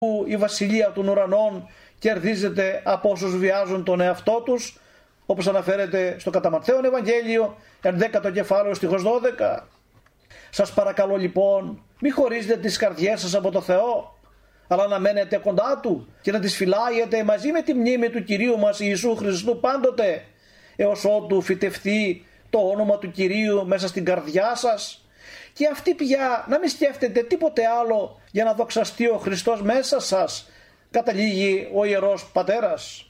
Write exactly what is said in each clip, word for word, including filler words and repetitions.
που η βασιλεία των ουρανών κερδίζεται από όσους βιάζουν τον εαυτό τους, όπως αναφέρεται στο κατά Ματθαίον Ευαγγέλιο, ενδέκατο κεφάλαιο στίχος δώδεκα. Σας παρακαλώ λοιπόν, μη χωρίζετε τις καρδιές σας από το Θεό, αλλά να μένετε κοντά Του και να τις φυλάγετε μαζί με τη μνήμη του Κυρίου μας Ιησού Χριστού πάντοτε, έως ότου φυτευτεί το όνομα του Κυρίου μέσα στην καρδιά σας, και αυτή πια να μην σκέφτεται τίποτε άλλο για να δοξαστεί ο Χριστός μέσα σας, καταλήγει ο Ιερός Πατέρας.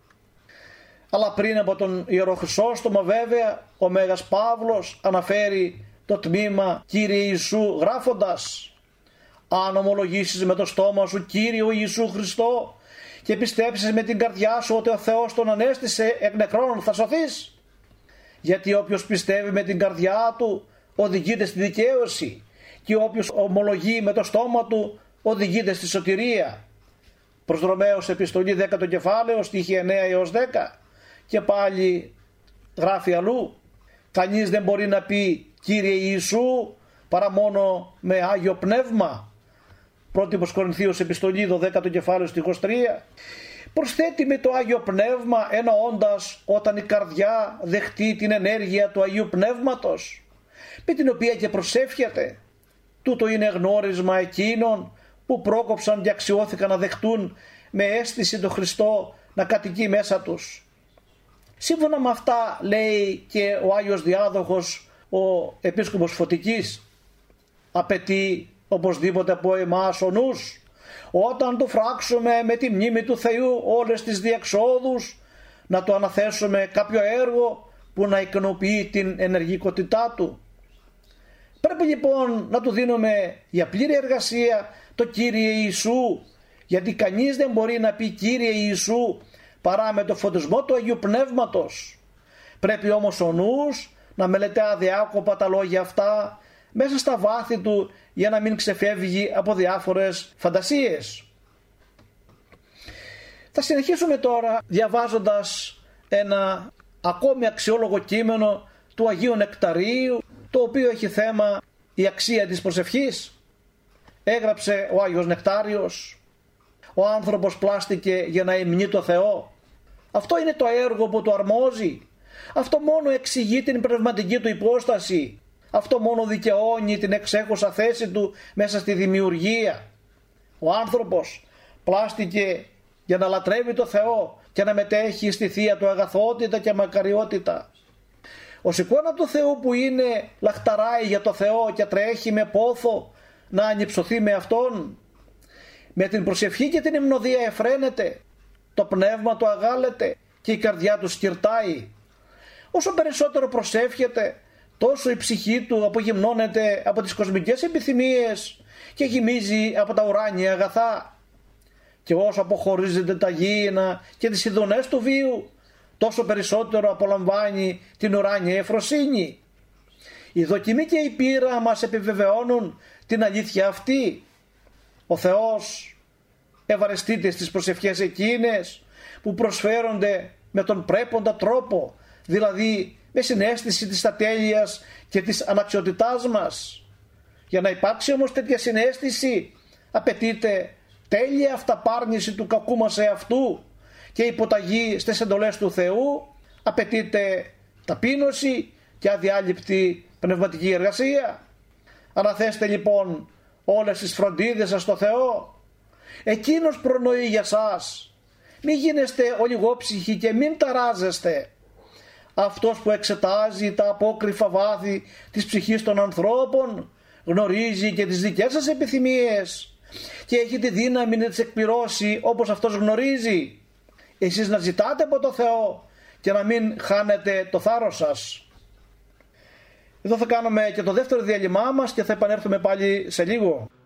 Αλλά πριν από τον Ιερό Χρυσόστομο βέβαια, ο Μέγας Παύλος αναφέρει το τμήμα «Κύριε Ιησού» γράφοντας: «Αν ομολογήσεις με το στόμα σου Κύριο Ιησού Χριστό και πιστέψεις με την καρδιά σου ότι ο Θεός τον ανέστησε εκ νεκρών, θα σωθείς. Γιατί όποιος πιστεύει με την καρδιά του οδηγείται στη δικαίωση, και όποιος ομολογεί με το στόμα του οδηγείται στη σωτηρία». Προς Ρωμαίους επιστολή δέκατο κεφάλαιο στίχη εννέα έως δέκα. Και πάλι γράφει αλλού: «Κανείς δεν μπορεί να πει Κύριε Ιησού παρά μόνο με Άγιο Πνεύμα». Πρώτη προς Κορινθίους επιστολή δωδέκατο κεφάλαιο στίχος τρία. Προσθέτει με το Άγιο Πνεύμα εννοώντας όταν η καρδιά δεχτεί την ενέργεια του Αγίου Πνεύματος, με την οποία και προσεύχεται. Τούτο είναι γνώρισμα εκείνων που πρόκοψαν και αξιώθηκαν να δεχτούν με αίσθηση τον Χριστό να κατοικεί μέσα τους. Σύμφωνα με αυτά λέει και ο Άγιος Διάδοχος, ο Επίσκοπος Φωτικής, απαιτεί οπωσδήποτε από εμάς ο νους, όταν το φράξουμε με τη μνήμη του Θεού όλες τις διεξόδους, να το αναθέσουμε κάποιο έργο που να ικανοποιεί την ενεργικότητά του. Πρέπει λοιπόν να του δίνουμε για πλήρη εργασία το Κύριε Ιησού, γιατί κανείς δεν μπορεί να πει Κύριε Ιησού παρά με το φωτισμό του Αγίου Πνεύματος. Πρέπει όμως ο νους να μελετά αδιάκοπα τα λόγια αυτά μέσα στα βάθη του, για να μην ξεφεύγει από διάφορες φαντασίες. Θα συνεχίσουμε τώρα διαβάζοντας ένα ακόμη αξιόλογο κείμενο του Αγίου Νεκταρίου, το οποίο έχει θέμα η αξία της προσευχής. Έγραψε ο Άγιος Νεκτάριος: «Ο άνθρωπος πλάστηκε για να υμνεί το Θεό. Αυτό είναι το έργο που του αρμόζει. Αυτό μόνο εξηγεί την πνευματική του υπόσταση. Αυτό μόνο δικαιώνει την εξέχουσα θέση του μέσα στη δημιουργία. Ο άνθρωπος πλάστηκε για να λατρεύει το Θεό και να μετέχει στη θεία του αγαθότητα και μακαριότητα. Ως εικόνα του Θεού που είναι, λαχταράει για το Θεό και τρέχει με πόθο να ανυψωθεί με Αυτόν. Με την προσευχή και την υμνοδία εφραίνεται, το πνεύμα του αγάλεται και η καρδιά του σκυρτάει. Όσο περισσότερο προσεύχεται, τόσο η ψυχή του απογυμνώνεται από τις κοσμικές επιθυμίες και γυμίζει από τα ουράνια αγαθά. Και όσο αποχωρίζεται τα γήινα και τις ειδονές του βίου, τόσο περισσότερο απολαμβάνει την ουράνια ευφροσύνη. Η δοκιμή και η πείρα μας επιβεβαιώνουν την αλήθεια αυτή. Ο Θεός ευαρεστείται στις προσευχές εκείνες που προσφέρονται με τον πρέποντα τρόπο, δηλαδή με συναίσθηση της ατέλειας και της αναξιότητάς μας. Για να υπάρξει όμως τέτοια συναίσθηση απαιτείται τέλεια αυταπάρνηση του κακού μας εαυτού και υποταγή στις εντολές του Θεού, απαιτείται ταπείνωση και αδιάλειπτη πνευματική εργασία. Αναθέστε λοιπόν όλες τις φροντίδες σας στο Θεό. Εκείνος προνοεί για σας. Μην γίνεστε ολιγόψυχοι και μην ταράζεστε. Αυτός που εξετάζει τα απόκρυφα βάθη της ψυχής των ανθρώπων γνωρίζει και τις δικές σας επιθυμίες και έχει τη δύναμη να τις εκπληρώσει όπως Αυτός γνωρίζει. Εσείς να ζητάτε από το Θεό και να μην χάνετε το θάρρος σας. Εδώ θα κάνουμε και το δεύτερο διάλειμμά μας και θα επανέλθουμε πάλι σε λίγο.